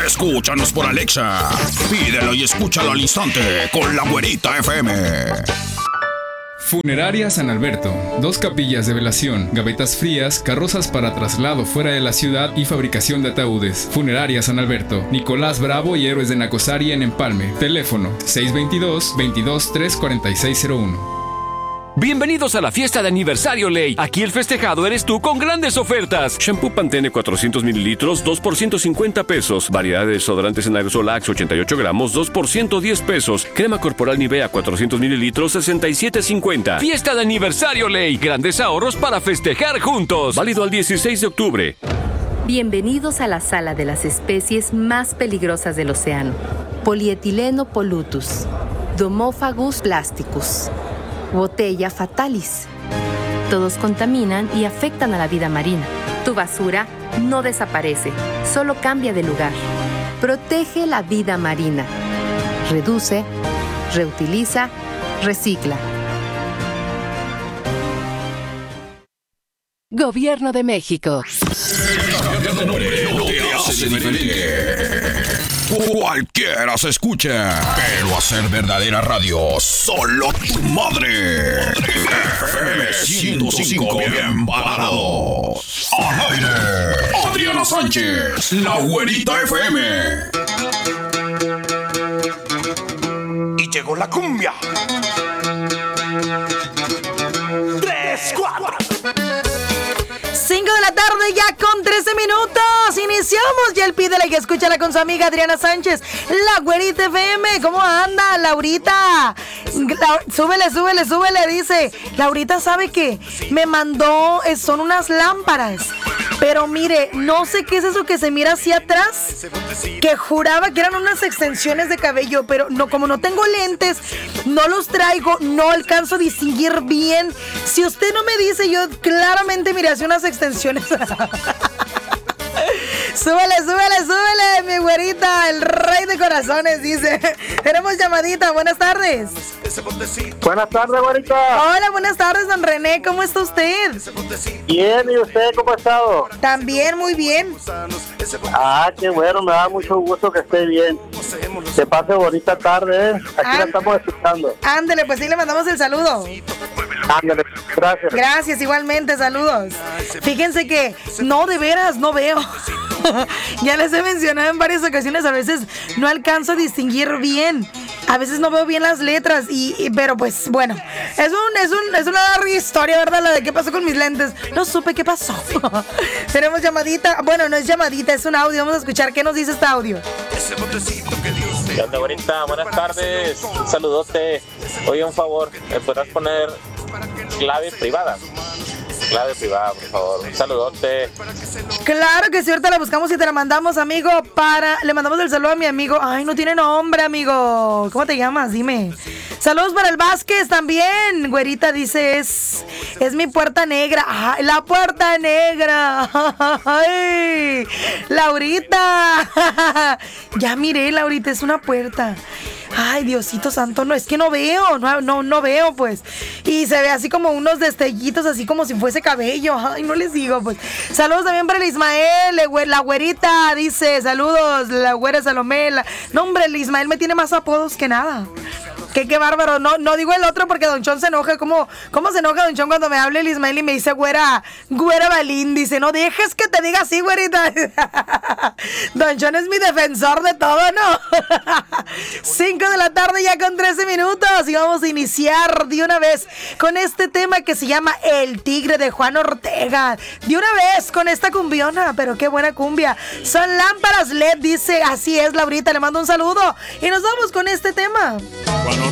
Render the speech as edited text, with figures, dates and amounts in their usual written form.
Escúchanos por Alexa. Pídelo y escúchalo al instante con La Güerita FM. Funeraria San Alberto. 2 capillas de velación, gavetas frías, carrozas para traslado fuera de la ciudad y fabricación de ataúdes. Funeraria San Alberto. Nicolás Bravo y Héroes de Nacosari en Empalme. Teléfono 622-22-34601. Bienvenidos a la fiesta de aniversario Ley. Aquí el festejado eres tú con grandes ofertas. Shampoo Pantene 400 mililitros, 2 por 150 pesos. Variedad de desodorantes en aerosol Axe 88 gramos, 2 por 110 pesos. Crema corporal Nivea 400 mililitros, 67.50. Fiesta de aniversario Ley. Grandes ahorros para festejar juntos. Válido al 16 de octubre. Bienvenidos a la sala de las especies más peligrosas del océano. Polietileno pollutus, Domophagus plasticus, Botella fatalis. Todos contaminan y afectan a la vida marina. Tu basura no desaparece, solo cambia de lugar. Protege la vida marina. Reduce, reutiliza, recicla. Gobierno de México. Cualquiera se escucha, pero hacer verdadera radio, solo tu madre. FM 105 bien parados. Al aire, Adriana Sánchez, La Güerita FM. Y llegó la cumbia. 3, 4. 5 de la tarde ya con 13 minutos. Iniciamos ya el Pídele y escúchala con su amiga Adriana Sánchez, La Güerita FM. ¿Cómo anda, Laurita? Súbele, dice. Laurita sabe que me mandó, son unas lámparas. Pero mire, no sé qué es eso que se mira hacia atrás, que juraba que eran unas extensiones de cabello, pero no, como no tengo lentes, no los traigo, no alcanzo a distinguir bien. Si usted no me dice, yo claramente miré hacia unas extensiones. Súbele, mi güerita, el rey de corazones, dice. Tenemos llamadita, buenas tardes. Buenas tardes, güerita. Hola, buenas tardes, don René, ¿cómo está usted? Bien, ¿y usted cómo ha estado? También, muy bien. Ah, qué bueno, me da mucho gusto que esté bien. Que pase bonita tarde, ¿eh? Aquí la estamos escuchando. Ándele, pues sí, le mandamos el saludo. Ándale, gracias. Gracias, igualmente, saludos. Fíjense que, no, de veras, no veo. Ya les he mencionado en varias ocasiones, a veces no alcanzo a distinguir bien. A veces no veo bien las letras, pero pues bueno, es una larga historia, ¿verdad? La de qué pasó con mis lentes. No supe qué pasó. Tenemos llamadita. Bueno, no es llamadita, es un audio. Vamos a escuchar qué nos dice este audio. ¿Qué onda, güerita? Buenas tardes. Un saludote. Oye, un favor, ¿me podrás poner clave privada? Clave privada, por favor. Un saludote. Claro que sí, ahorita la buscamos y te la mandamos, amigo. Le mandamos el saludo a mi amigo. Ay, no tiene nombre, amigo. ¿Cómo te llamas? Dime. Saludos para el Vázquez también. Güerita dice, es mi puerta negra. Ay, la puerta negra. Ay, Laurita. Ya miré, Laurita, es una puerta. Ay, Diosito santo, no, es que no veo, no veo, pues. Y se ve así como unos destellitos, así como si fuese cabello. Ay, no les digo, pues. Saludos también para el Ismael, la güerita, dice, saludos, la güera Salomé. No, hombre, el Ismael me tiene más apodos que nada. Qué bárbaro, no digo el otro porque Don Chon se enoja. ¿Cómo se enoja Don Chon cuando me habla el Ismael y me dice güera Balín? Dice, no dejes que te diga así, güerita. Don Chon es mi defensor de todo, ¿no? 5 de la tarde ya con 13 minutos y vamos a iniciar de una vez con este tema que se llama El Tigre de Juan Ortega. De una vez con esta cumbiona, pero qué buena cumbia. Son lámparas LED, dice, así es, Laurita, le mando un saludo y nos vamos con este tema. Juan